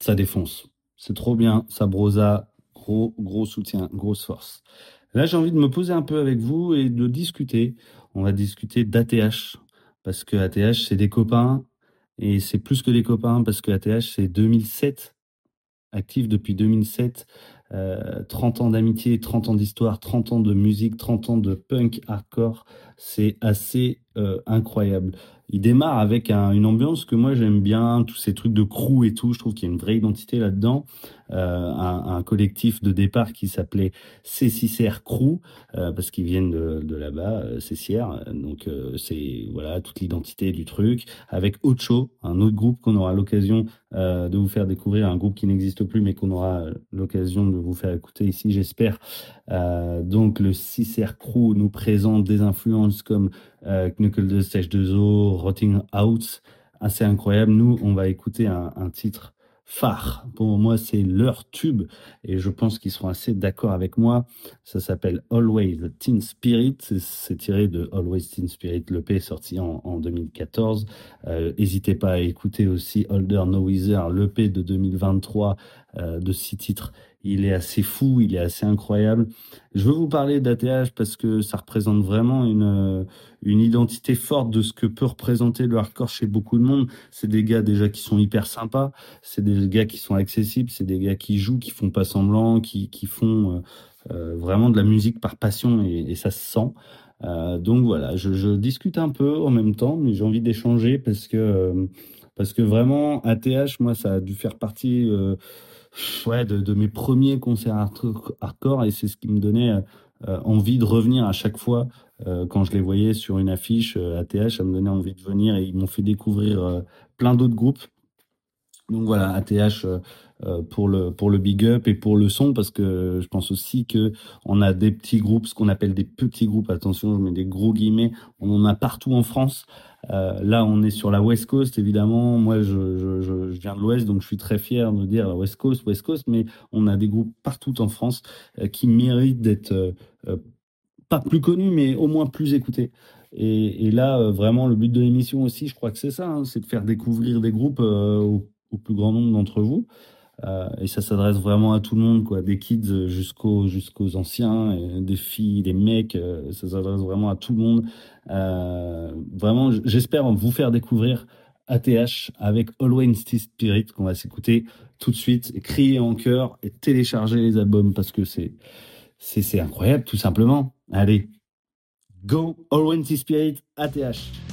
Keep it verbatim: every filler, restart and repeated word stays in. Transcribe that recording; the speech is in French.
Ça défonce. C'est trop bien, ça brosa, gros, gros soutien, grosse force. Là, j'ai envie de me poser un peu avec vous et de discuter. On va discuter d'A T H, parce que A T H, c'est des copains, et c'est plus que des copains, parce que A T H, c'est deux mille sept, actif depuis deux mille sept, euh, trente ans d'amitié, trente ans d'histoire, trente ans de musique, trente ans de punk hardcore. C'est assez euh, incroyable. Il démarre avec un- une ambiance que moi j'aime bien, tous ces trucs de crew et tout. Je trouve qu'il y a une vraie identité là-dedans. Euh, un, un collectif de départ qui s'appelait C six R Crew, euh, parce qu'ils viennent de, de là-bas, euh, C six R. Donc euh, c'est voilà toute l'identité du truc. Avec Ocho, un autre groupe qu'on aura l'occasion euh, de vous faire découvrir, un groupe qui n'existe plus mais qu'on aura euh, l'occasion de vous faire écouter ici, j'espère. Euh, donc le six R Crew nous présente des influences comme euh, Knuckle deux, Stage deux O, Rotting Out, assez incroyable. Nous, on va écouter un, un titre phare. Pour moi, c'est leur tube et je pense qu'ils seront assez d'accord avec moi. Ça s'appelle Always Teen Spirit. C'est c'est tiré de Always Teen Spirit, l'E P sorti en, en deux mille quatorze. Euh, N'hésitez pas à écouter aussi Older No Wither, l'E P de deux mille vingt-trois, euh, de six titres. Il est assez fou, il est assez incroyable. Je veux vous parler d'A T H parce que ça représente vraiment une, euh, une identité forte de ce que peut représenter le hardcore chez beaucoup de monde. C'est des gars déjà qui sont hyper sympas, c'est des gars qui sont accessibles, c'est des gars qui jouent, qui font pas semblant, qui, qui font euh, euh, vraiment de la musique par passion et, et ça se sent. Euh, donc voilà, je, je discute un peu en même temps, mais j'ai envie d'échanger parce que, euh, parce que vraiment, A T H, moi, ça a dû faire partie euh, ouais, de, de mes premiers concerts hard- hardcore et c'est ce qui me donnait euh, euh, envie de revenir à chaque fois euh, quand je les voyais sur une affiche euh, A T H, ça me donnait envie de venir et ils m'ont fait découvrir euh, plein d'autres groupes. Donc voilà, A T H euh, euh, pour le pour le big up et pour le son parce que je pense aussi que on a des petits groupes, ce qu'on appelle des petits groupes. Attention, je mets des gros guillemets. On en a partout en France. Euh, là, on est sur la West Coast, évidemment. Moi, je, je, je, je viens de l'Ouest, donc je suis très fier de dire West Coast, West Coast. Mais on a des groupes partout en France euh, qui méritent d'être euh, euh, pas plus connus, mais au moins plus écoutés. Et, et là, euh, vraiment, le but de l'émission aussi, je crois que c'est ça, hein, c'est de faire découvrir des groupes euh, au, au plus grand nombre d'entre vous. Euh, et ça s'adresse vraiment à tout le monde, quoi, des kids jusqu'aux jusqu'aux anciens, et des filles, des mecs, euh, ça s'adresse vraiment à tout le monde. Euh, vraiment, j- j'espère vous faire découvrir A T H avec Always Teen Spirit qu'on va s'écouter tout de suite, et crier en chœur et télécharger les albums parce que c'est c'est c'est incroyable tout simplement. Allez, go Always Teen Spirit A T H.